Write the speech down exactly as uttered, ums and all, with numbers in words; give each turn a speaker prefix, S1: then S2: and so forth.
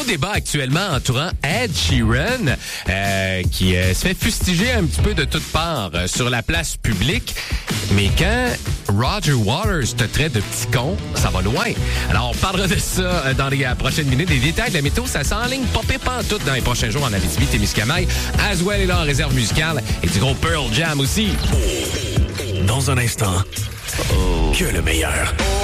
S1: débat actuellement entourant Ed Sheeran, euh, qui euh, se fait fustiger un petit peu de toutes parts euh, sur la place publique. Mais quand Roger Waters te traite de petit con, ça va loin. Alors, on parlera de ça euh, dans les euh, prochaines minutes. Les détails de la météo, ça s'enligne pas pire pantoute dans les prochains jours en Abitibi-Témiscamingue. Aswell est là en réserve musicale et du gros Pearl Jam aussi.
S2: Dans un instant, que le meilleur.